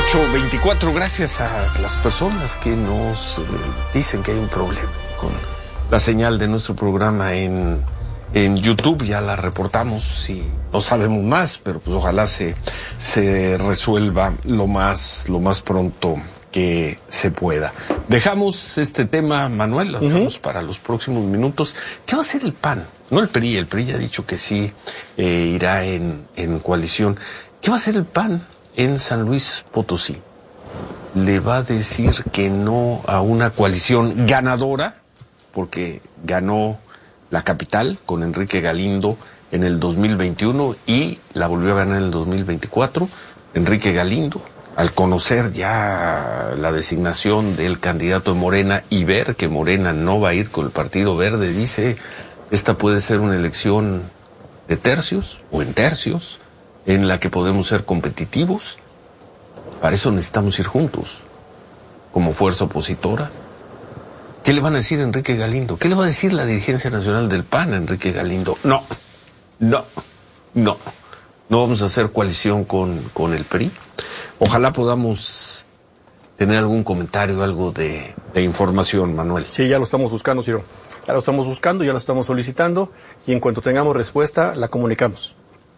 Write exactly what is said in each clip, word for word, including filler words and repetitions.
ocho veinticuatro, gracias a las personas que nos dicen que hay un problema con la señal de nuestro programa en, en YouTube. Ya la reportamos y no sabemos más, pero pues ojalá se, se resuelva lo más, lo más pronto que se pueda. Dejamos este tema, Manuel, lo dejamos uh-huh. para los próximos minutos. ¿Qué va a hacer el P A N? No el P R I, el P R I ya ha dicho que sí eh, irá en, en coalición. ¿Qué va a hacer el P A N en San Luis Potosí? ¿Le va a decir que no a una coalición ganadora? Porque ganó la capital con Enrique Galindo en el dos mil veintiuno y la volvió a ganar en el dos mil veinticuatro. Enrique Galindo, al conocer ya la designación del candidato de Morena y ver que Morena no va a ir con el Partido Verde, dice, esta puede ser una elección de tercios o en tercios, en la que podemos ser competitivos. Para eso necesitamos ir juntos, como fuerza opositora. ¿Qué le van a decir a Enrique Galindo? ¿Qué le va a decir la dirigencia nacional del P A N a Enrique Galindo? No, no, no. No vamos a hacer coalición con, con el P R I. Ojalá podamos tener algún comentario, algo de, de información, Manuel. Sí, ya lo estamos buscando, Ciro. Ya lo estamos buscando, ya lo estamos solicitando y en cuanto tengamos respuesta, la comunicamos.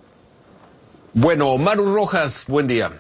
Bueno, Maru Rojas, buen día.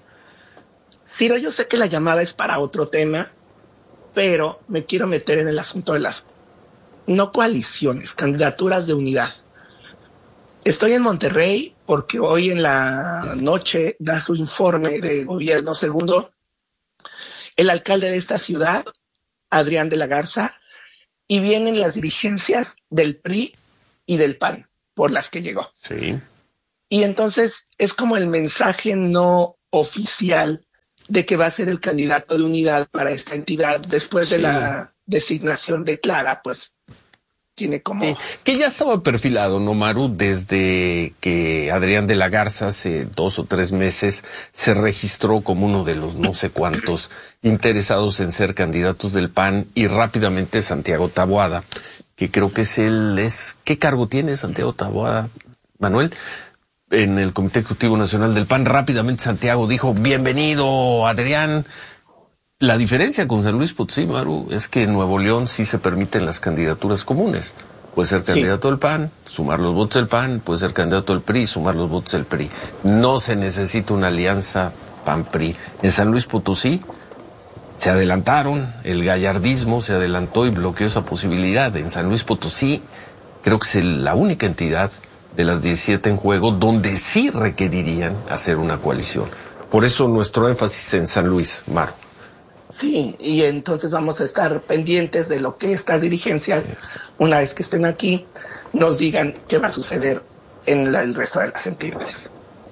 Ciro, yo sé que la llamada es para otro tema, pero me quiero meter en el asunto de las no coaliciones, candidaturas de unidad. Estoy en Monterrey porque hoy en la noche da su informe de gobierno segundo el alcalde de esta ciudad, Adrián de la Garza, y vienen las dirigencias del P R I y del P A N por las que llegó. Sí. Y entonces es como el mensaje no oficial de que va a ser el candidato de unidad para esta entidad después sí. de la designación de Clara, pues tiene como... Sí, que ya estaba perfilado, ¿no, Maru? Desde que Adrián de la Garza hace dos o tres meses se registró como uno de los no sé cuántos interesados en ser candidatos del P A N y rápidamente Santiago Taboada, que creo que es el... es ¿qué cargo tiene Santiago Taboada, Manuel? En el Comité Ejecutivo Nacional del P A N, rápidamente Santiago dijo, bienvenido, Adrián. La diferencia con San Luis Potosí, Maru, es que en Nuevo León sí se permiten las candidaturas comunes. Puede ser candidato sí. del P A N, sumar los votos del P A N, puede ser candidato del P R I, sumar los votos del P R I. No se necesita una alianza P A N P R I. En San Luis Potosí se adelantaron, el gallardismo se adelantó y bloqueó esa posibilidad. En San Luis Potosí creo que es la única entidad de las diecisiete en juego donde sí requerirían hacer una coalición. Por eso nuestro énfasis en San Luis, Maru. Sí, y entonces vamos a estar pendientes de lo que estas dirigencias, una vez que estén aquí, nos digan qué va a suceder en la, el resto de las entidades.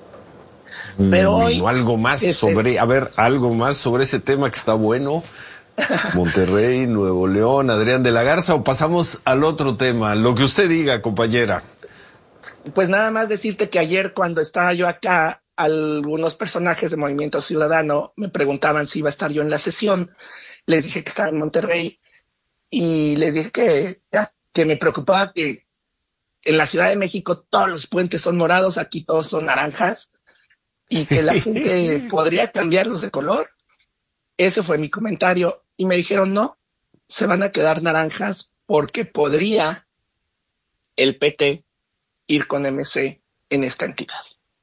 Pero hoy... No, algo más este... sobre, a ver, algo más sobre ese tema que está bueno. Monterrey, Nuevo León, Adrián de la Garza, o pasamos al otro tema, lo que usted diga, compañera. Pues nada más decirte que ayer cuando estaba yo acá, algunos personajes de Movimiento Ciudadano me preguntaban si iba a estar yo en la sesión. Les dije que estaba en Monterrey y les dije que, ya, que me preocupaba que en la Ciudad de México todos los puentes son morados, aquí todos son naranjas y que la gente podría cambiarlos de color. Ese fue mi comentario y me dijeron no, se van a quedar naranjas porque podría el P T ir con M C en esta entidad.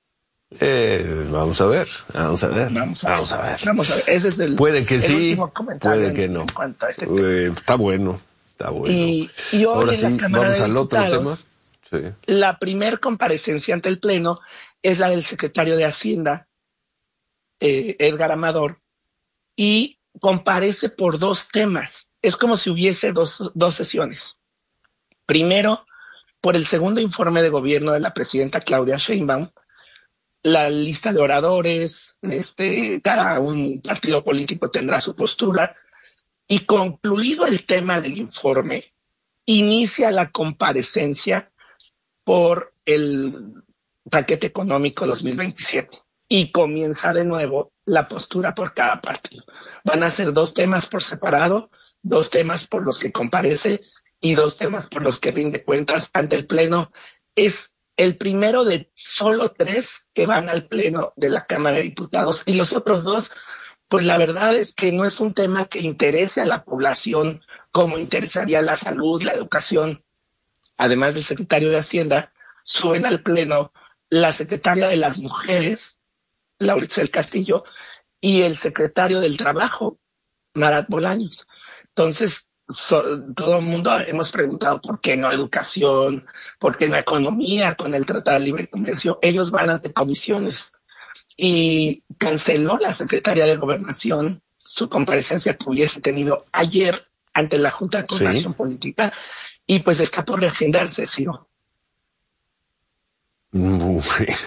Eh, vamos a ver, vamos a ver, vamos a ver, vamos a ver. Vamos a ver. Ese es el, puede que el sí, último comentario puede que en, no. En cuanto a este tema. Eh, está bueno, está bueno. Y, y hoy Ahora en sí, la Cámara vamos de al otro Diputados, tema. Sí. La primer comparecencia ante el Pleno es la del secretario de Hacienda, eh, Edgar Amador, y comparece por dos temas. Es como si hubiese dos, dos sesiones. Primero, por el segundo informe de gobierno de la presidenta Claudia Sheinbaum, la lista de oradores, este, cada un partido político tendrá su postura, y concluido el tema del informe, inicia la comparecencia por el paquete económico dos mil veintisiete y comienza de nuevo la postura por cada partido. Van a ser dos temas por separado, dos temas por los que comparece y dos temas por los que rinde cuentas ante el Pleno. Es el primero de solo tres que van al Pleno de la Cámara de Diputados y los otros dos pues la verdad es que no es un tema que interese a la población como interesaría la salud, la educación. Además del secretario de Hacienda, suben al Pleno la secretaria de las Mujeres, Laura Itzel Castillo, y el secretario del Trabajo, Marat Bolaños. Entonces, so, todo el mundo hemos preguntado por qué no educación, por qué no economía con el Tratado de Libre Comercio. Ellos van ante comisiones. Y canceló la secretaria de Gobernación su comparecencia que hubiese tenido ayer ante la Junta de Coordinación sí. Política, y pues está por reagendarse, Ciro. Bueno.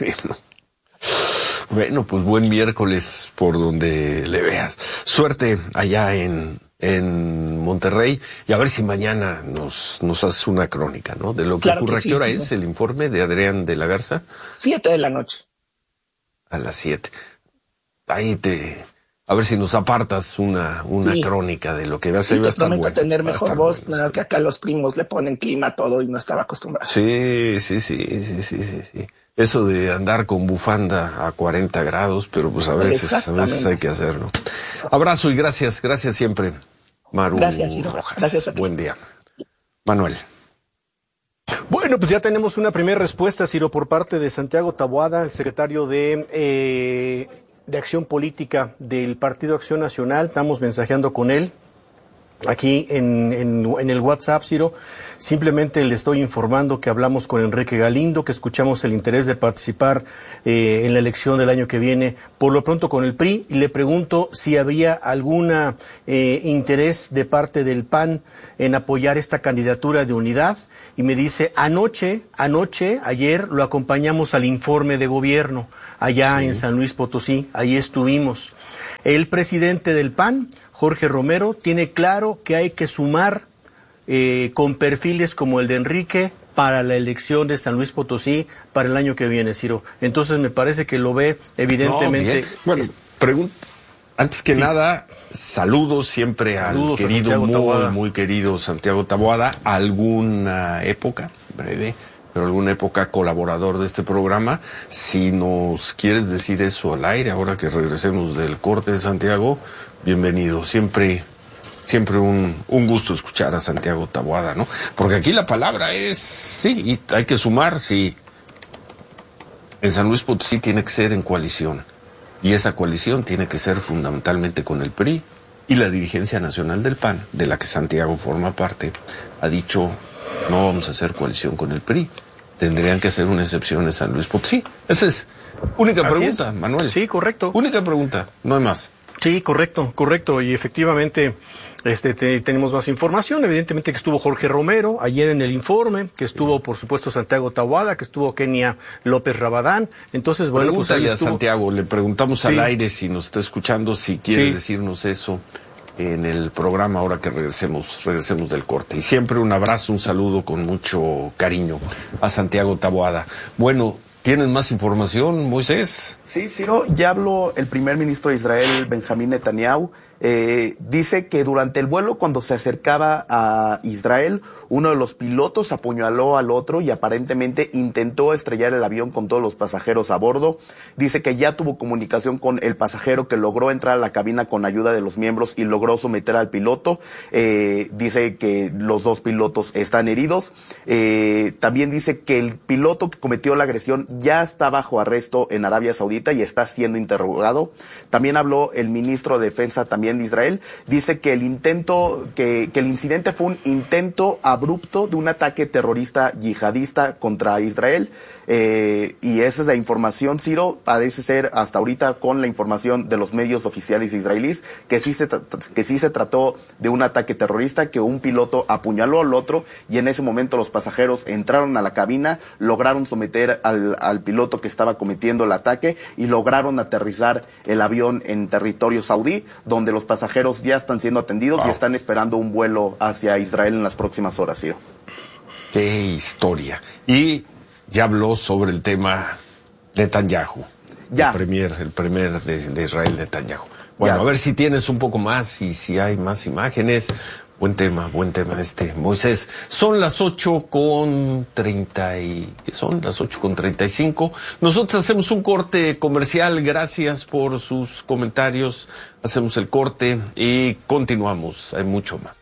Bueno, pues buen miércoles por donde le veas. Suerte allá en, en Monterrey, y a ver si mañana nos, nos haces una crónica, ¿no? De lo que claro ocurre. Que sí, ¿a qué hora sí, es sí. el informe de Adrián de la Garza? Siete de la noche. A las siete. Ahí te... A ver si nos apartas una, una sí. crónica de lo que va a ser. Sí, te prometo tener mejor voz, bueno, nada que acá los primos le ponen clima a todo y no estaba acostumbrado. Sí, sí, sí, sí, sí, sí, sí. Eso de andar con bufanda a cuarenta grados, pero pues a veces, a veces hay que hacerlo. Abrazo y gracias, gracias siempre, Maru gracias, Ciro. Rojas. Gracias a ti. Buen día. Manuel. Bueno, pues ya tenemos una primera respuesta, Ciro, por parte de Santiago Taboada, el secretario de... Eh, de Acción Política del Partido Acción Nacional. Estamos mensajeando con él aquí en, en, en el WhatsApp, Ciro. Simplemente le estoy informando que hablamos con Enrique Galindo, que escuchamos el interés de participar eh, en la elección del año que viene, por lo pronto con el P R I, y le pregunto si habría alguna eh, interés de parte del P A N en apoyar esta candidatura de unidad. Y me dice, anoche, anoche, ayer lo acompañamos al informe de gobierno allá sí. en San Luis Potosí, ahí estuvimos. El presidente del P A N, Jorge Romero, tiene claro que hay que sumar eh, con perfiles como el de Enrique para la elección de San Luis Potosí para el año que viene, Ciro. Entonces me parece que lo ve evidentemente. No, bueno, es... pregunta. Antes que sí. nada, saludos siempre saludos al querido, muy, Taboada. muy querido Santiago Taboada. Alguna época, breve, pero alguna época colaborador de este programa. Si nos quieres decir eso al aire, ahora que regresemos del corte de Santiago, bienvenido. Siempre, siempre un, un gusto escuchar a Santiago Taboada, ¿no? Porque aquí la palabra es, sí, hay que sumar, sí. En San Luis Potosí tiene que ser en coalición. Y esa coalición tiene que ser fundamentalmente con el P R I, y la dirigencia nacional del P A N, de la que Santiago forma parte, ha dicho, no vamos a hacer coalición con el P R I, tendrían que hacer una excepción en San Luis Potosí. Esa es única Así pregunta, es. Manuel. Sí, correcto. Única pregunta, no hay más. Sí, correcto, correcto, y efectivamente este te, tenemos más información. Evidentemente que estuvo Jorge Romero ayer en el informe, que estuvo por supuesto Santiago Taboada, que estuvo Kenia López Rabadán. Entonces, bueno, Pregúntale pues a Santiago, le preguntamos sí. al aire si nos está escuchando, si quiere sí. decirnos eso en el programa ahora que regresemos, regresemos del corte. Y siempre un abrazo, un saludo con mucho cariño a Santiago Taboada. Bueno, ¿tienen más información, Moisés? Sí, Ciro, ya habló el primer ministro de Israel, Benjamín Netanyahu. Eh, dice que durante el vuelo, cuando se acercaba a Israel, uno de los pilotos apuñaló al otro y aparentemente intentó estrellar el avión con todos los pasajeros a bordo. Dice que ya tuvo comunicación con el pasajero, que logró entrar a la cabina con ayuda de los miembros y logró someter al piloto. Eh, dice que los dos pilotos están heridos. Eh, también dice que el piloto que cometió la agresión ya está bajo arresto en Arabia Saudita y está siendo interrogado. También habló el ministro de Defensa también de Israel. Dice que el intento, que, que el incidente fue un intento abrupto de un ataque terrorista yihadista contra Israel. Eh, y esa es la información, Ciro, parece ser hasta ahorita con la información de los medios oficiales israelíes, que sí se, que sí se trató de un ataque terrorista, que un piloto apuñaló al otro y en ese momento los pasajeros entraron a la cabina, lograron someter al, al piloto que estaba cometiendo el ataque y lograron aterrizar el avión en territorio saudí, donde los pasajeros ya están siendo atendidos wow. y están esperando un vuelo hacia Israel en las próximas horas, Ciro. Qué historia. Y ya habló sobre el tema Netanyahu, ya. el premier, el premier de, de Israel, Netanyahu. Bueno, ya. a ver si tienes un poco más y si hay más imágenes, Buen tema, buen tema este, Moisés. Son las ocho con treinta y... ¿Qué son? Las ocho con treinta y cinco. Nosotros hacemos un corte comercial. Gracias por sus comentarios. Hacemos el corte y continuamos. Hay mucho más.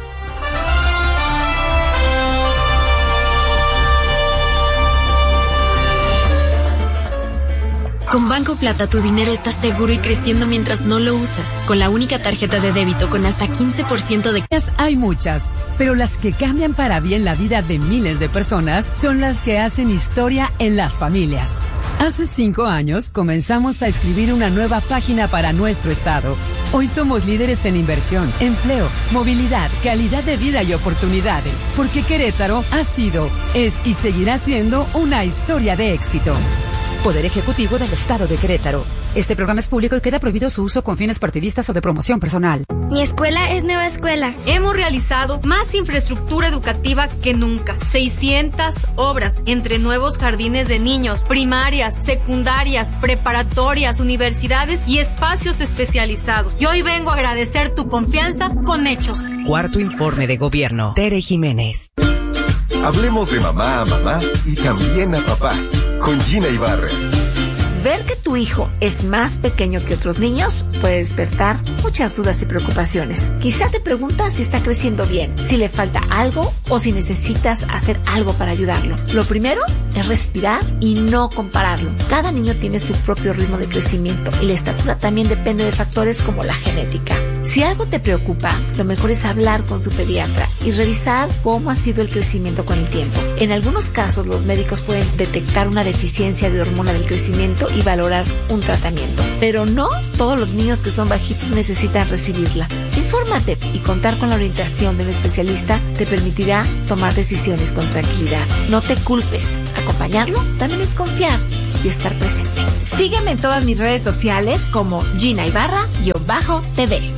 Con Banco Plata tu dinero está seguro y creciendo mientras no lo usas. Con la única tarjeta de débito con hasta quince por ciento de... Hay muchas, pero las que cambian para bien la vida de miles de personas son las que hacen historia en las familias. Hace cinco años comenzamos a escribir una nueva página para nuestro estado. Hoy somos líderes en inversión, empleo, movilidad, calidad de vida y oportunidades, porque Querétaro ha sido, es y seguirá siendo una historia de éxito. Poder Ejecutivo del Estado de Querétaro. Este programa es público y queda prohibido su uso con fines partidistas o de promoción personal. Mi escuela es Nueva Escuela. Hemos realizado más infraestructura educativa que nunca. seiscientas obras entre nuevos jardines de niños, primarias, secundarias, preparatorias, universidades y espacios especializados. Y hoy vengo a agradecer tu confianza con hechos. Cuarto informe de gobierno. Tere Jiménez. Hablemos de mamá a mamá y también a papá, con Gina Ibarra. Ver que tu hijo es más pequeño que otros niños puede despertar muchas dudas y preocupaciones. Quizá te preguntas si está creciendo bien, si le falta algo o si necesitas hacer algo para ayudarlo. Lo primero es respirar y no compararlo. Cada niño tiene su propio ritmo de crecimiento y la estatura también depende de factores como la genética. Si algo te preocupa, lo mejor es hablar con su pediatra y revisar cómo ha sido el crecimiento con el tiempo. En algunos casos, los médicos pueden detectar una deficiencia de hormona del crecimiento y valorar un tratamiento. Pero no todos los niños que son bajitos necesitan recibirla. Infórmate y contar con la orientación de un especialista te permitirá tomar decisiones con tranquilidad. No te culpes. Acompañarlo también es confiar y estar presente. Sígueme en todas mis redes sociales como Gina Ibarra-T V.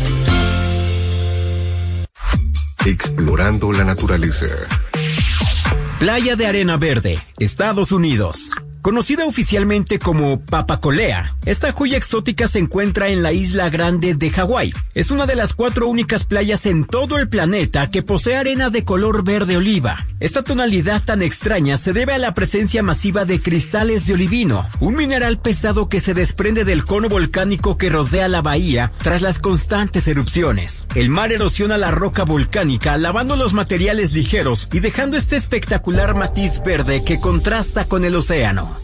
Explorando la naturaleza. Playa de Arena Verde, Estados Unidos. Conocida oficialmente como Papacolea, esta joya exótica se encuentra en la isla Grande de Hawái. Es una de las cuatro únicas playas en todo el planeta que posee arena de color verde oliva. Esta tonalidad tan extraña se debe a la presencia masiva de cristales de olivino, un mineral pesado que se desprende del cono volcánico que rodea la bahía tras las constantes erupciones. El mar erosiona la roca volcánica, lavando los materiales ligeros y dejando este espectacular matiz verde que contrasta con el océano.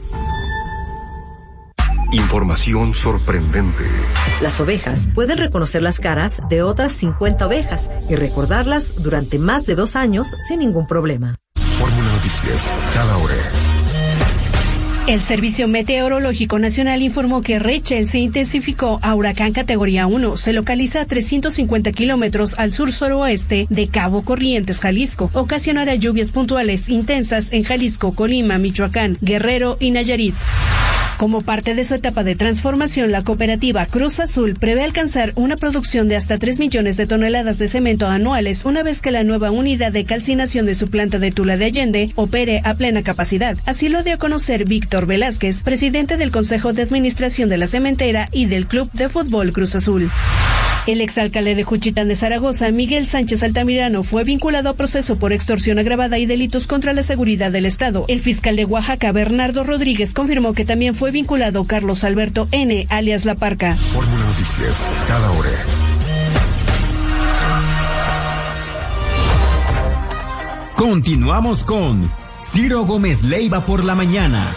Información sorprendente. Las ovejas pueden reconocer las caras de otras cincuenta ovejas y recordarlas durante más de dos años sin ningún problema. Fórmula Noticias, cada hora. El Servicio Meteorológico Nacional informó que Rachel se intensificó a huracán categoría uno. Se localiza a trescientos cincuenta kilómetros al sur-suroeste de Cabo Corrientes, Jalisco. Ocasionará lluvias puntuales intensas en Jalisco, Colima, Michoacán, Guerrero y Nayarit. Como parte de su etapa de transformación, la cooperativa Cruz Azul prevé alcanzar una producción de hasta tres millones de toneladas de cemento anuales una vez que la nueva unidad de calcinación de su planta de Tula de Allende opere a plena capacidad. Así lo dio a conocer Víctor Velázquez, presidente del Consejo de Administración de la Cementera y del Club de Fútbol Cruz Azul. El exalcalde de Juchitán de Zaragoza, Miguel Sánchez Altamirano, fue vinculado a proceso por extorsión agravada y delitos contra la seguridad del Estado. El fiscal de Oaxaca, Bernardo Rodríguez, confirmó que también fue vinculado Carlos Alberto N., alias La Parca. Fórmula Noticias, cada hora. Continuamos con Ciro Gómez Leiva por la mañana.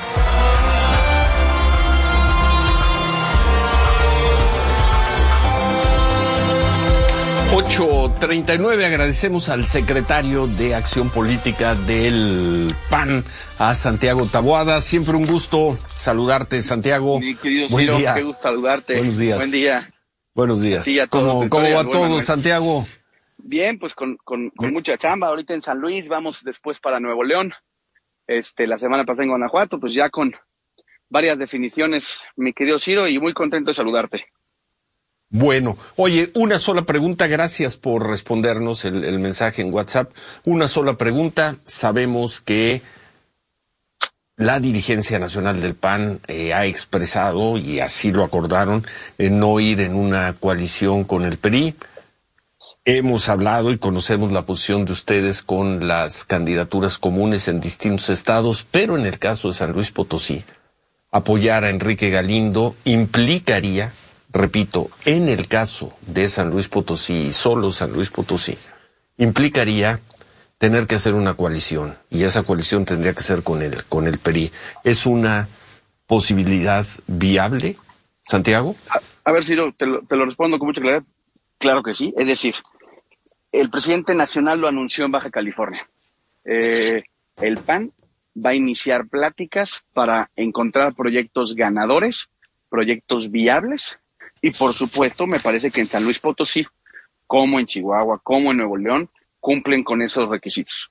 ocho treinta y nueve, agradecemos al secretario de Acción Política del P A N, a Santiago Taboada. Siempre un gusto saludarte, Santiago. Mi querido Buen Ciro, día. qué gusto saludarte. Buenos días. Buen día. Buenos días. Sí, a ¿Cómo, todos, ¿cómo Victoria, va Rubén todo, Manuel. Santiago? Bien, pues con, con, con mucha chamba. Ahorita en San Luis, vamos después para Nuevo León. Este, la semana pasada en Guanajuato, pues ya con varias definiciones, mi querido Ciro, y muy contento de saludarte. Bueno, oye, una sola pregunta, gracias por respondernos el, el mensaje en WhatsApp. Una sola pregunta, sabemos que la dirigencia nacional del P A N eh, ha expresado, y así lo acordaron, eh, no ir en una coalición con el P R I. hemos hablado y conocemos la posición de ustedes con las candidaturas comunes en distintos estados, pero en el caso de San Luis Potosí, apoyar a Enrique Galindo implicaría, repito, en el caso de San Luis Potosí y solo San Luis Potosí, implicaría tener que hacer una coalición, y esa coalición tendría que ser con el, con el P R I. ¿Es una posibilidad viable, Santiago? A, a ver, Ciro, te lo, te lo respondo con mucha claridad. Claro que sí. Es decir, el presidente nacional lo anunció en Baja California. Eh, el P A N va a iniciar pláticas para encontrar proyectos ganadores, proyectos viables, y por supuesto me parece que en San Luis Potosí, como en Chihuahua, como en Nuevo León, cumplen con esos requisitos.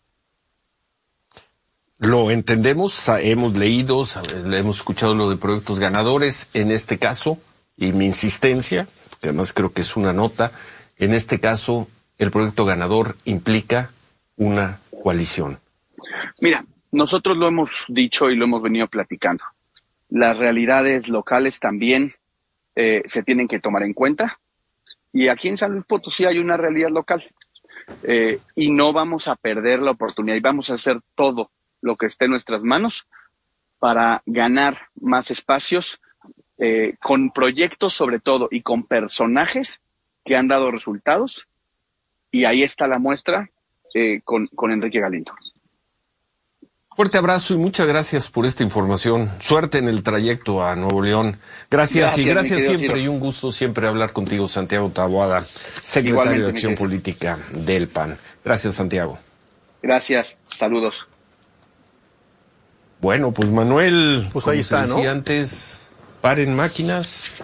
Lo entendemos, hemos leído, hemos escuchado lo de proyectos ganadores, en este caso, y mi insistencia, porque además creo que es una nota, en este caso el proyecto ganador implica una coalición. Mira, nosotros lo hemos dicho y lo hemos venido platicando. Las realidades locales también eh, se tienen que tomar en cuenta. Y aquí en San Luis Potosí hay una realidad local. Eh, y no vamos a perder la oportunidad. Y vamos a hacer todo lo que esté en nuestras manos para ganar más espacios eh, con proyectos sobre todo y con personajes que han dado resultados. Y ahí está la muestra eh, con, con Enrique Galindo. Fuerte abrazo y muchas gracias por esta información. Suerte en el trayecto a Nuevo León. Gracias, gracias y gracias siempre Ciro. Y un gusto siempre hablar contigo, Santiago Taboada, secretario Igualmente, de Acción Política del P A N. Gracias, Santiago. Gracias, saludos. Bueno, pues Manuel, pues como ahí está, se decía ¿no? antes, paren máquinas.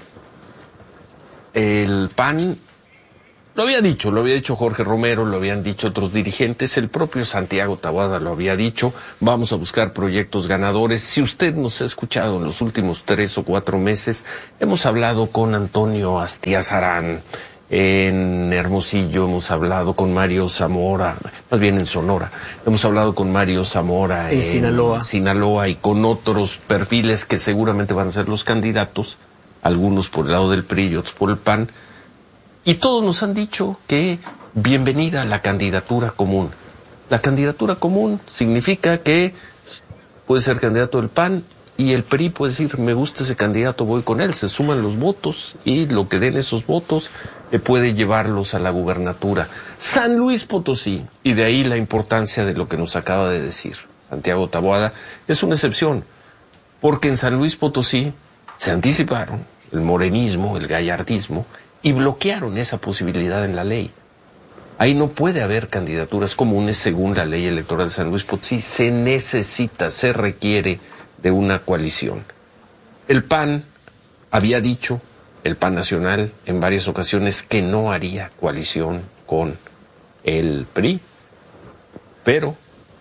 El P A N... Lo había dicho, lo había dicho Jorge Romero, lo habían dicho otros dirigentes, el propio Santiago Taboada lo había dicho, vamos a buscar proyectos ganadores. Si usted nos ha escuchado en los últimos tres o cuatro meses, hemos hablado con Antonio Astiazarán en Hermosillo, hemos hablado con Mario Zamora, más bien en Sonora, hemos hablado con Mario Zamora en, en Sinaloa. Sinaloa y con otros perfiles que seguramente van a ser los candidatos, algunos por el lado del P R I y otros por el P A N. Y todos nos han dicho que bienvenida a la candidatura común. La candidatura común significa que puede ser candidato del P A N y el P R I puede decir, me gusta ese candidato, voy con él. Se suman los votos y lo que den esos votos eh, puede llevarlos a la gubernatura. San Luis Potosí, y de ahí la importancia de lo que nos acaba de decir Santiago Taboada, es una excepción, porque en San Luis Potosí se anticiparon el morenismo, el gallardismo, y bloquearon esa posibilidad en la ley. Ahí no puede haber candidaturas comunes según la ley electoral de San Luis Potosí. Se necesita, se requiere de una coalición. El P A N había dicho, el P A N nacional, en varias ocasiones, que no haría coalición con el P R I, pero,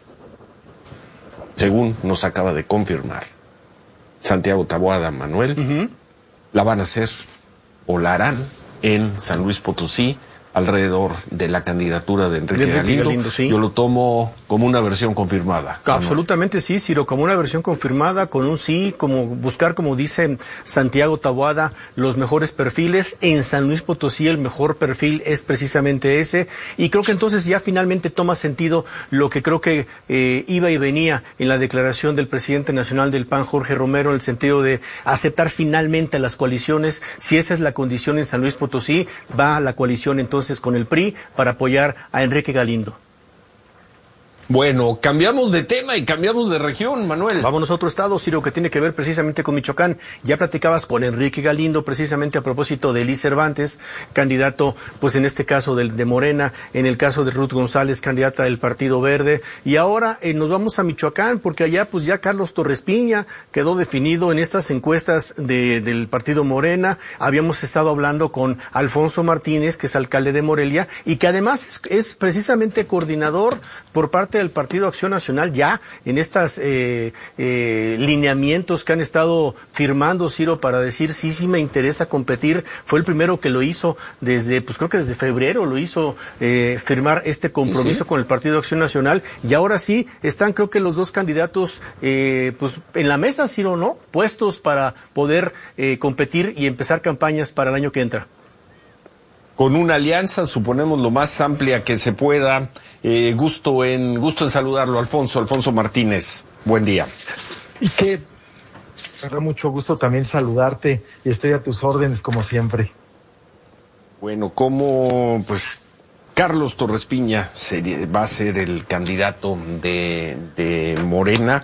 según nos acaba de confirmar Santiago Taboada, Manuel, uh-huh. la van a hacer o la harán en San Luis Potosí, alrededor de la candidatura de Enrique, de Enrique Galindo. Galindo sí. Yo lo tomo como una versión confirmada. Absolutamente sí, Ciro, como una versión confirmada, con un sí, como buscar, como dice Santiago Taboada, los mejores perfiles. En San Luis Potosí el mejor perfil es precisamente ese, y creo que entonces ya finalmente toma sentido lo que creo que eh, iba y venía en la declaración del presidente nacional del P A N, Jorge Romero, en el sentido de aceptar finalmente las coaliciones. Si esa es la condición en San Luis Potosí, va a la coalición entonces con el P R I para apoyar a Enrique Galindo. Bueno, cambiamos de tema y cambiamos de región, Manuel. Vamos a otro estado, Ciro, que tiene que ver precisamente con Michoacán. Ya platicabas con Enrique Galindo precisamente a propósito de Elie Cervantes, candidato, pues en este caso de, de Morena, en el caso de Ruth González, candidata del Partido Verde. Y ahora eh, nos vamos a Michoacán, porque allá pues ya Carlos Torres Piña quedó definido en estas encuestas de, del Partido Morena. Habíamos estado hablando con Alfonso Martínez, que es alcalde de Morelia, y que además es, es precisamente coordinador por parte del Partido Acción Nacional ya en estos eh, eh, lineamientos que han estado firmando, Ciro, para decir sí, sí me interesa competir. Fue el primero que lo hizo desde, pues creo que desde febrero lo hizo eh, firmar este compromiso ¿Sí? con el Partido Acción Nacional, y ahora sí están creo que los dos candidatos eh, pues en la mesa, Ciro, ¿no? Puestos para poder eh, competir y empezar campañas para el año que entra. con una alianza, suponemos lo más amplia que se pueda. Eh, gusto en gusto en saludarlo, Alfonso, Alfonso Martínez. Buen día. Y que me da mucho gusto también saludarte y estoy a tus órdenes como siempre. Bueno, como pues Carlos Torres Piña sería, va a ser el candidato de, de Morena.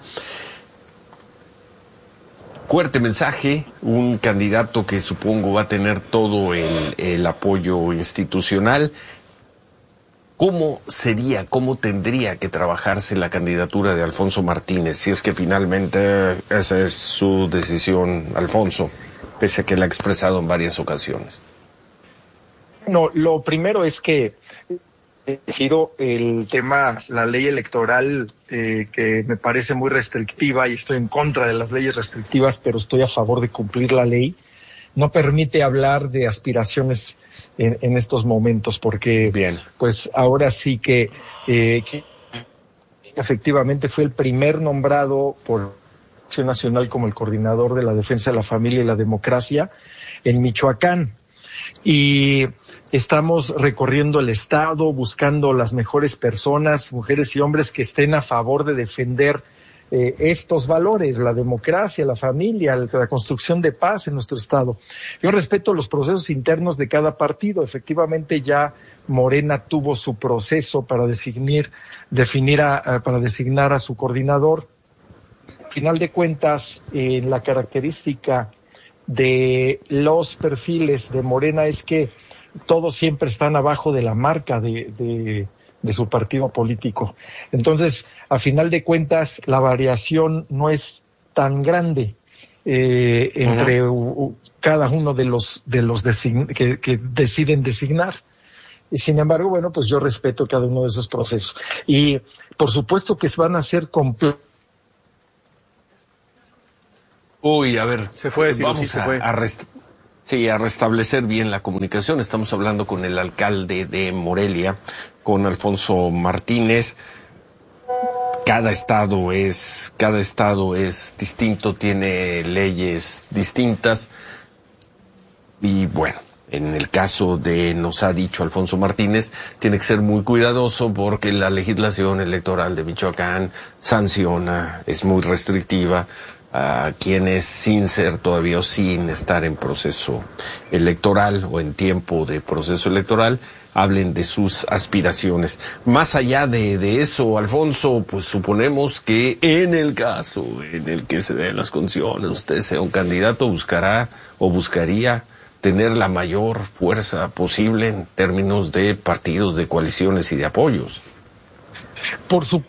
Fuerte mensaje, un candidato que supongo va a tener todo el, el apoyo institucional. ¿Cómo sería, cómo tendría que trabajarse la candidatura de Alfonso Martínez, si es que finalmente esa es su decisión, Alfonso, pese a que la ha expresado en varias ocasiones? No, lo primero es que he sido el tema, la ley electoral, eh, que me parece muy restrictiva y estoy en contra de las leyes restrictivas, pero estoy a favor de cumplir la ley. No permite hablar de aspiraciones en, en estos momentos, porque Bien. pues ahora sí que, eh, que efectivamente fue el primer nombrado por Acción Nacional como el coordinador de la defensa de la familia y la democracia en Michoacán. Y estamos recorriendo el estado, buscando las mejores personas, mujeres y hombres que estén a favor de defender eh, estos valores, la democracia, la familia, la construcción de paz en nuestro estado. Yo respeto los procesos internos de cada partido. Efectivamente, ya Morena tuvo su proceso para designar, definir a, a, para designar a su coordinador. Al final de cuentas, eh, la característica de los perfiles de Morena es que todos siempre están abajo de la marca de, de, de su partido político. Entonces, a final de cuentas, la variación no es tan grande eh, entre uh-huh. u, cada uno de los de los design, que, que deciden designar. Y sin embargo, bueno, pues yo respeto cada uno de esos procesos. Y por supuesto que van a ser completos. Uy, a ver, se fue, sí, vamos sí, se a, fue. A, rest sí, a restablecer bien la comunicación. Estamos hablando con el alcalde de Morelia, con Alfonso Martínez. Cada estado es, cada estado es distinto, tiene leyes distintas. Y bueno, en el caso de, nos ha dicho Alfonso Martínez, tiene que ser muy cuidadoso porque la legislación electoral de Michoacán sanciona, es muy restrictiva a quienes sin ser todavía o sin estar en proceso electoral o en tiempo de proceso electoral hablen de sus aspiraciones. Más allá de, de eso, Alfonso, pues suponemos que en el caso en el que se den las condiciones, usted sea un candidato, buscará o buscaría tener la mayor fuerza posible en términos de partidos, de coaliciones y de apoyos. Por su...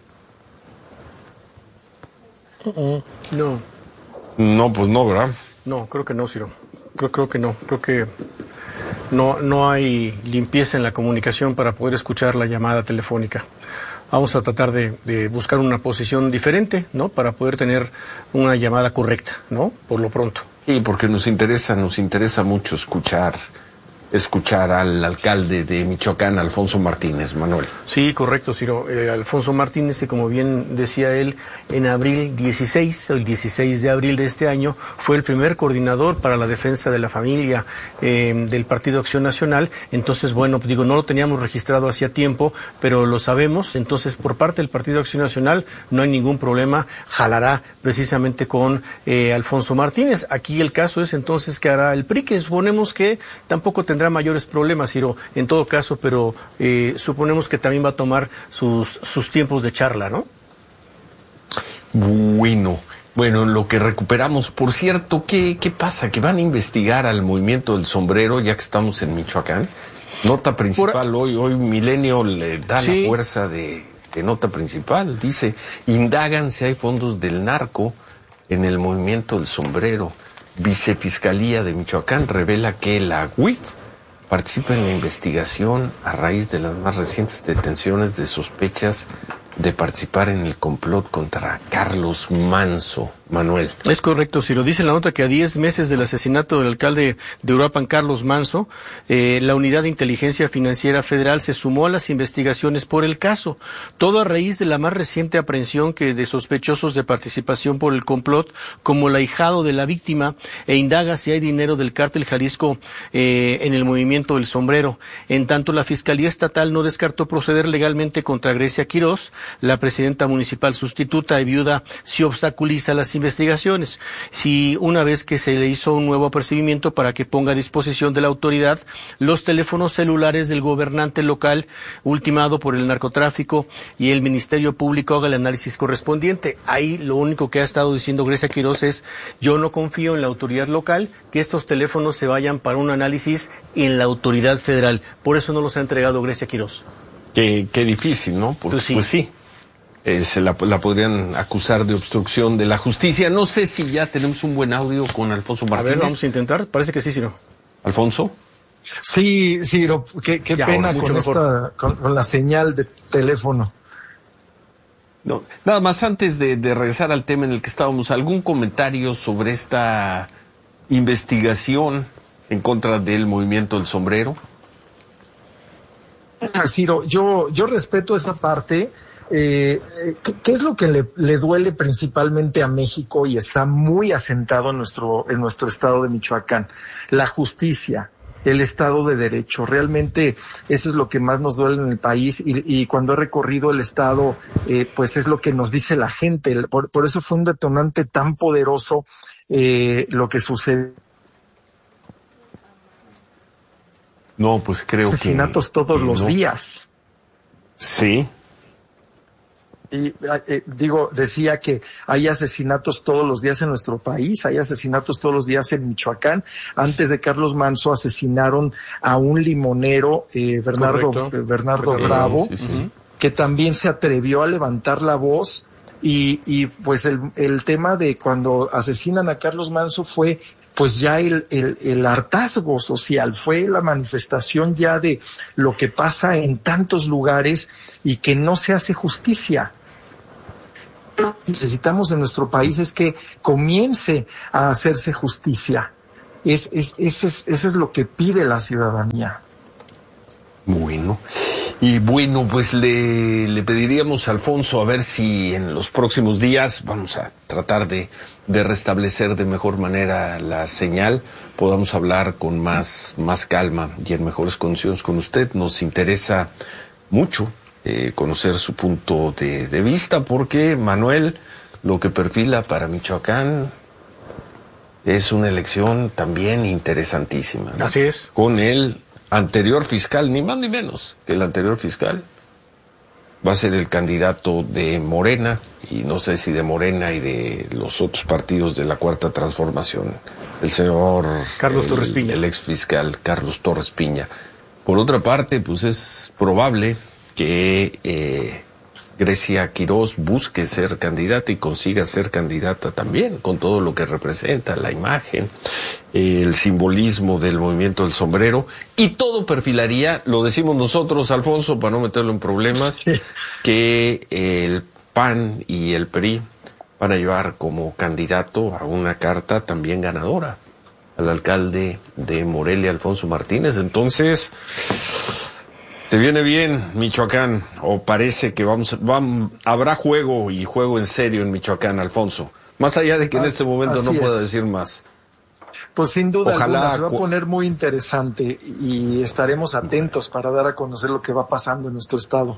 No. No, pues no, ¿verdad? No, creo que no, Ciro. Creo, creo que no. Creo que no, no hay limpieza en la comunicación para poder escuchar la llamada telefónica. Vamos a tratar de, de buscar una posición diferente, ¿no? Para poder tener una llamada correcta, ¿no? Por lo pronto. Sí, porque nos interesa, nos interesa mucho escuchar, escuchar al alcalde de Michoacán, Alfonso Martínez. Manuel. Sí, correcto, Ciro. Eh, Alfonso Martínez, que como bien decía él, en abril dieciséis, el dieciséis de abril de este año, fue el primer coordinador para la defensa de la familia eh, del Partido Acción Nacional. Entonces, bueno, digo, no lo teníamos registrado hacía tiempo, pero lo sabemos. Entonces, por parte del Partido Acción Nacional, no hay ningún problema. Jalará precisamente con eh, Alfonso Martínez. Aquí el caso es entonces que hará el P R I, que suponemos que tampoco tendrá mayores problemas, Ciro, en todo caso, pero eh, suponemos que también va a tomar sus, sus tiempos de charla, ¿no? Bueno, bueno, en lo que recuperamos, por cierto, ¿qué, qué pasa? ¿Que van a investigar al movimiento del sombrero ya que estamos en Michoacán? Nota principal, por... hoy, hoy Milenio le da sí. la fuerza de, de nota principal, dice, indagan si hay fondos del narco en el movimiento del sombrero. Vicefiscalía de Michoacán revela que la U I F participa en la investigación a raíz de las más recientes detenciones de sospechas de participar en el complot contra Carlos Manso. Manuel. Es correcto, si lo dice la nota que a diez meses del asesinato del alcalde de Uruapan, Carlos Manso, eh, la Unidad de Inteligencia Financiera Federal se sumó a las investigaciones por el caso. Todo a raíz de la más reciente aprehensión que de sospechosos de participación por el complot, como el ahijado de la víctima, e indaga si hay dinero del cártel Jalisco eh, en el movimiento del sombrero. En tanto, la Fiscalía Estatal no descartó proceder legalmente contra Grecia Quirós, la presidenta municipal sustituta y viuda, si obstaculiza las investigaciones. Si una vez que se le hizo un nuevo apercibimiento para que ponga a disposición de la autoridad los teléfonos celulares del gobernante local ultimado por el narcotráfico y el Ministerio Público haga el análisis correspondiente. Ahí lo único que ha estado diciendo Grecia Quirós es: yo no confío en la autoridad local, que estos teléfonos se vayan para un análisis en la autoridad federal. Por eso no los ha entregado Grecia Quirós. Qué, qué difícil, ¿no? Porque, pues sí. Pues sí. Eh, se la, la podrían acusar de obstrucción de la justicia. No sé si ya tenemos un buen audio con Alfonso Martínez. A ver, vamos a intentar. Parece que sí, Ciro. ¿Alfonso? Sí, Ciro, qué, qué pena con, esta, con, con la señal de teléfono. No, nada más antes de, de regresar al tema en el que estábamos, ¿algún comentario sobre esta investigación en contra del movimiento del sombrero? Ciro, yo, yo respeto esa parte. Eh, ¿qué, ¿Qué es lo que le, le duele principalmente a México y está muy asentado en nuestro, en nuestro estado de Michoacán? La justicia, el Estado de Derecho. Realmente eso es lo que más nos duele en el país y, y cuando he recorrido el Estado, eh, pues es lo que nos dice la gente. Por, por eso fue un detonante tan poderoso eh, lo que sucede. No, pues creo asesinatos que... Asesinatos todos los no. días. Sí. Y eh, digo, decía que hay asesinatos todos los días en nuestro país, hay asesinatos todos los días en Michoacán. Antes de Carlos Manso asesinaron a un limonero, eh, Bernardo, eh, Bernardo Bravo, sí, sí. que también se atrevió a levantar la voz. Y, y pues el, el tema de cuando asesinan a Carlos Manso fue pues ya el, el, el hartazgo social, fue la manifestación ya de lo que pasa en tantos lugares y que no se hace justicia. Lo que necesitamos en nuestro país es que comience a hacerse justicia. Es, es, es, es, eso es lo que pide la ciudadanía. Bueno, y bueno, pues le, le pediríamos a Alfonso a ver si en los próximos días vamos a tratar de, de restablecer de mejor manera la señal, podamos hablar con más, más calma y en mejores condiciones con usted. Nos interesa mucho eh, conocer su punto de, de vista, porque Manuel, lo que perfila para Michoacán es una elección también interesantísima, ¿no? Así es. Con el anterior fiscal, ni más ni menos que el anterior fiscal, va a ser el candidato de Morena, y no sé si de Morena y de los otros partidos de la Cuarta Transformación, el señor Carlos el, Torres Piña, el ex fiscal Carlos Torres Piña. Por otra parte, pues es probable que eh, Grecia Quirós busque ser candidata y consiga ser candidata también, con todo lo que representa, la imagen, eh, el simbolismo del movimiento del sombrero, y todo perfilaría, lo decimos nosotros, Alfonso, para no meterlo en problemas, sí, que el P A N y el P R I van a llevar como candidato a una carta también ganadora al alcalde de Morelia, Alfonso Martínez. Entonces, se viene bien Michoacán, o parece que vamos, vamos, habrá juego y juego en serio en Michoacán, Alfonso. Más allá de que en este momento no pueda decir más. Pues sin duda Ojalá alguna se va a poner muy interesante y estaremos atentos para dar a conocer lo que va pasando en nuestro estado.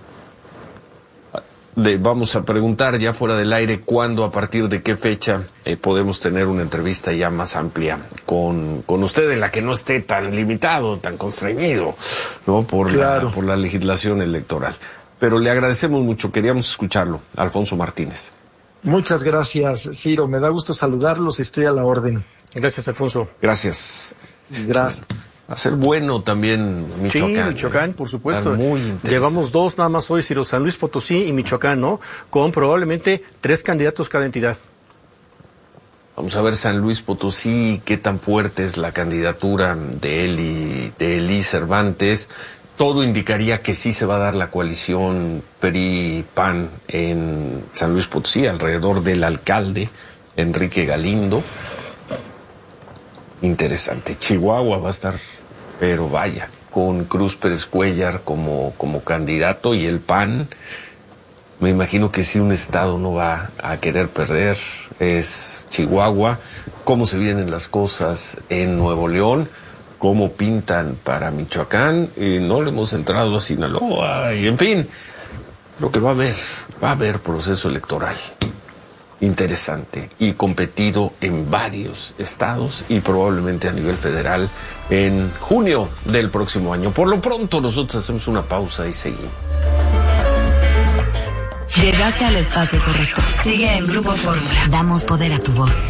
Le vamos a preguntar ya fuera del aire cuándo, a partir de qué fecha eh, podemos tener una entrevista ya más amplia con, con usted, en la que no esté tan limitado, tan constreñido, ¿no? Por, claro. la, por la legislación electoral. Pero le agradecemos mucho, queríamos escucharlo, Alfonso Martínez. Muchas gracias, Ciro, me da gusto saludarlos y estoy a la orden. Gracias, Alfonso. Gracias. Gracias. Va a ser bueno también Michoacán. Sí, Michoacán, ¿eh? Por supuesto. Muy Llevamos dos nada más hoy, Ciro, San Luis Potosí y Michoacán, ¿no? Con probablemente tres candidatos cada entidad. Vamos a ver San Luis Potosí, qué tan fuerte es la candidatura de Eli, de Eli Cervantes. Todo indicaría que sí se va a dar la coalición P R I-P A N en San Luis Potosí, alrededor del alcalde, Enrique Galindo. Interesante. Chihuahua va a estar, pero vaya, con Cruz Pérez Cuéllar como, como candidato y el P A N. Me imagino que si un estado no va a querer perder es Chihuahua. Cómo se vienen las cosas en Nuevo León, cómo pintan para Michoacán, y no le hemos entrado a Sinaloa, y en fin, lo que va a haber, va a haber proceso electoral interesante y competido en varios estados y probablemente a nivel federal en junio del próximo año. Por lo pronto nosotros hacemos una pausa y seguimos. Llegaste al espacio correcto. Sigue en Grupo Fórmula. Damos poder a tu voz.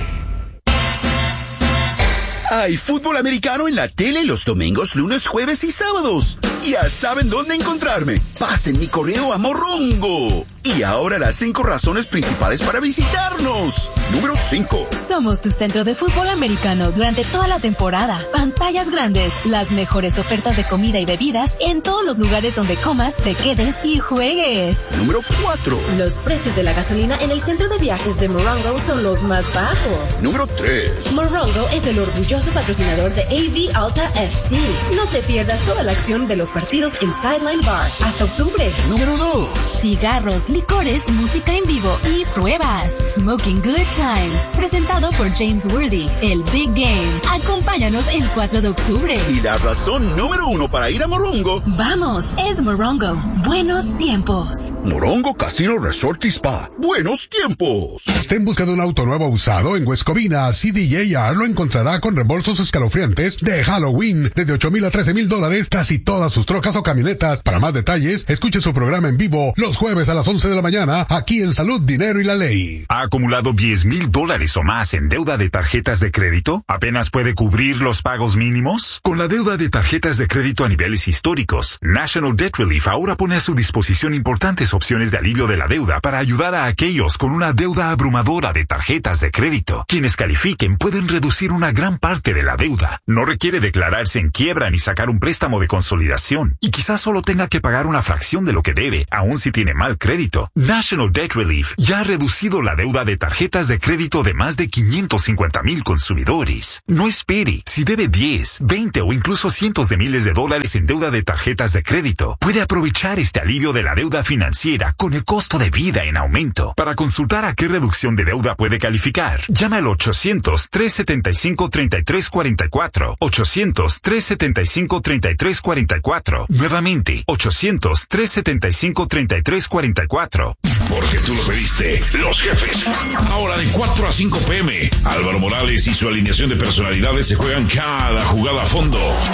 Hay fútbol americano en la tele los domingos, lunes, jueves y sábados. Ya saben dónde encontrarme. Pasen mi correo a Morrongo. Y ahora las cinco razones principales para visitarnos. Número cinco. Somos tu centro de fútbol americano durante toda la temporada. Pantallas grandes, las mejores ofertas de comida y bebidas en todos los lugares donde comas, te quedes y juegues. Número cuatro. Los precios de la gasolina en el centro de viajes de Morongo son los más bajos. Número tres. Morongo es el orgulloso patrocinador de A V Alta F C. No te pierdas toda la acción de los partidos en Sideline Bar hasta octubre. Número dos. Cigarros, licores, música en vivo y pruebas. Smoking Good Times, presentado por James Worthy, el Big Game. Acompáñanos el cuatro de octubre. Y la razón número uno para ir a Morongo. Vamos, es Morongo. Buenos tiempos. Morongo Casino Resort y Spa. Buenos tiempos. Estén buscando un auto nuevo usado en Huescovina. C D J R lo encontrará con reembolsos escalofriantes de Halloween desde ocho mil a trece mil dólares casi todas sus trocas o camionetas. Para más detalles, escuche su programa en vivo los jueves a las once de la mañana aquí en Salud, Dinero y la Ley. ¿Ha acumulado diez mil dólares o más en deuda de tarjetas de crédito? ¿Apenas puede cubrir los pagos mínimos? Con la deuda de tarjetas de crédito a niveles históricos, National Debt Relief ahora pone a su disposición importantes opciones de alivio de la deuda para ayudar a aquellos con una deuda abrumadora de tarjetas de crédito. Quienes califiquen pueden reducir una gran parte de la deuda. No requiere declararse en quiebra ni sacar un préstamo de consolidación. Y quizás solo tenga que pagar una fracción de lo que debe, aun si tiene mal crédito. National Debt Relief ya ha reducido la deuda de tarjetas de crédito de más de quinientos cincuenta mil consumidores. No espere. Si debe diez, veinte o incluso cientos de miles de dólares en deuda de tarjetas de crédito, puede aprovechar este alivio de la deuda financiera con el costo de vida en aumento. Para consultar a qué reducción de deuda puede calificar, llame al ochocientos, trescientos setenta y cinco, treinta y tres cuarenta y cuatro. ochocientos, trescientos setenta y cinco, treinta y tres cuarenta y cuatro. Nuevamente, ochocientos, trescientos setenta y cinco, treinta y tres cuarenta y cuatro. Porque tú lo pediste. Los Jefes. Ahora de cuatro a cinco pe eme. Álvaro Morales y su alineación de personalidades se juegan cada jugada a fondo.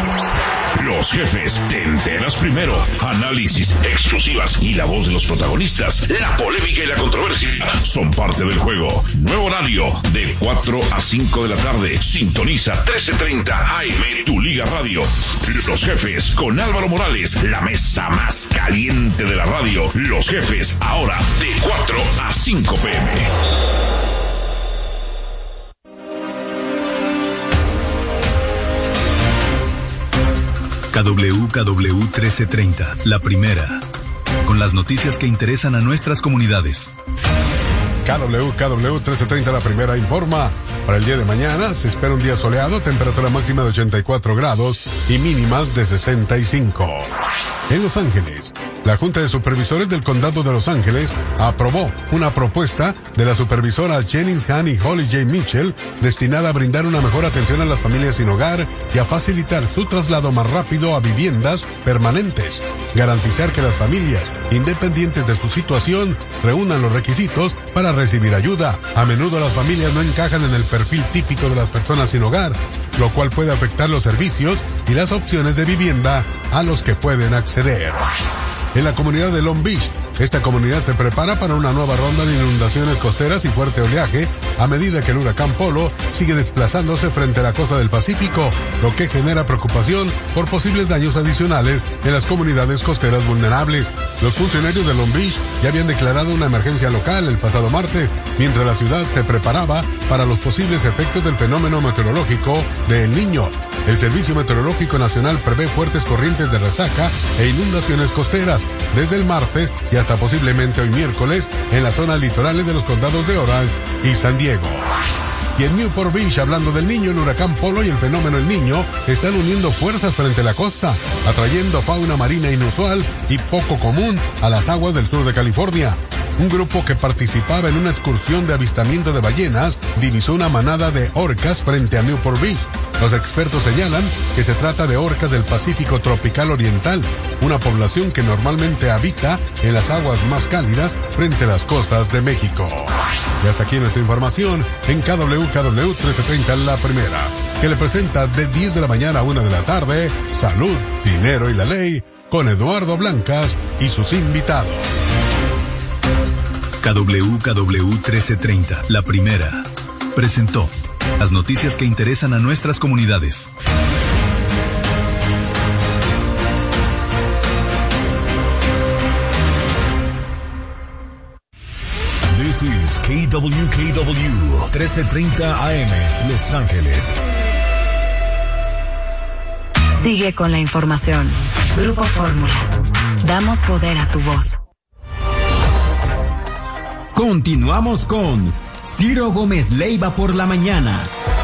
Los Jefes. Te enteras primero. Análisis, exclusivas y la voz de los protagonistas. La polémica y la controversia son parte del juego. Nuevo horario de cuatro a cinco de la tarde. Sintoniza trece treinta A M Tu Liga Radio. Los Jefes con Álvaro Morales. La mesa más caliente de la radio. Los Jefes. Ahora de cuatro a cinco pe eme. K W K W trece treinta, la primera, con las noticias que interesan a nuestras comunidades. K W K W trece treinta, la primera, informa. Para el día de mañana se espera un día soleado, temperatura máxima de ochenta y cuatro grados y mínimas de sesenta y cinco. En Los Ángeles, la Junta de Supervisores del Condado de Los Ángeles aprobó una propuesta de la supervisora Jennings Han y Holly J. Mitchell destinada a brindar una mejor atención a las familias sin hogar y a facilitar su traslado más rápido a viviendas permanentes. Garantizar que las familias, independientes de su situación, reúnan los requisitos para recibir ayuda. A menudo las familias no encajan en el perfil típico de las personas sin hogar, lo cual puede afectar los servicios y las opciones de vivienda a los que pueden acceder. En la comunidad de Long Beach, esta comunidad se prepara para una nueva ronda de inundaciones costeras y fuerte oleaje a medida que el huracán Polo sigue desplazándose frente a la costa del Pacífico, lo que genera preocupación por posibles daños adicionales en las comunidades costeras vulnerables. Los funcionarios de Long Beach ya habían declarado una emergencia local el pasado martes, mientras la ciudad se preparaba para los posibles efectos del fenómeno meteorológico de El Niño. El Servicio Meteorológico Nacional prevé fuertes corrientes de resaca e inundaciones costeras desde el martes y hasta posiblemente hoy miércoles en las zonas litorales de los condados de Orange y San Diego. Y en Newport Beach, hablando del Niño, el huracán Polo y el fenómeno El Niño están uniendo fuerzas frente a la costa, atrayendo fauna marina inusual y poco común a las aguas del sur de California. Un grupo que participaba en una excursión de avistamiento de ballenas divisó una manada de orcas frente a Newport Beach. Los expertos señalan que se trata de orcas del Pacífico tropical oriental, una población que normalmente habita en las aguas más cálidas frente a las costas de México. Y hasta aquí nuestra información en K W K W trece treinta La Primera, que le presenta de diez de la mañana a una de la tarde, Salud, Dinero y la Ley, con Eduardo Blancas y sus invitados. K W K W trece treinta, La Primera, presentó las noticias que interesan a nuestras comunidades. This is K W K W trece treinta A M, Los Ángeles. Sigue con la información. Grupo Fórmula. Damos poder a tu voz. Continuamos con Ciro Gómez Leiva por la mañana.